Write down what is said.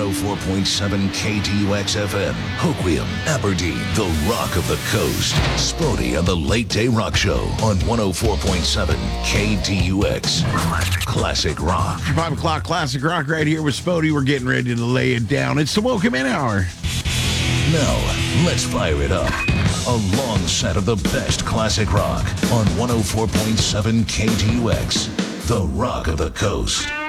104.7 KTUX FM, Hoquiam, Aberdeen, the rock of the coast. Spodie and the Late Day Rock Show on 104.7 KTUX. Classic Rock. 5 o'clock Classic Rock right here with Spodie. We're getting ready to lay it down. It's the Welcome In Hour. Now, let's fire it up. A long set of the best classic rock on 104.7 KTUX, the rock of the coast.